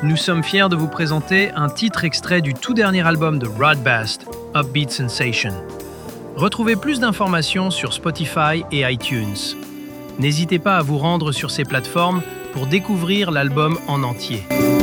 Nous sommes fiers de vous présenter un titre extrait du tout dernier album de Rod Bast, Upbeat Sensation. Retrouvez plus d'informations sur Spotify et iTunes. N'hésitez pas à vous rendre sur ces plateformes pour découvrir l'album en entier.